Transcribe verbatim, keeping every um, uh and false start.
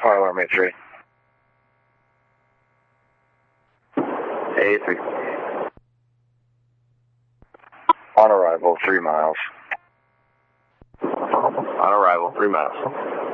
Fire alarm A three. A three. On arrival, three miles. On arrival, three miles.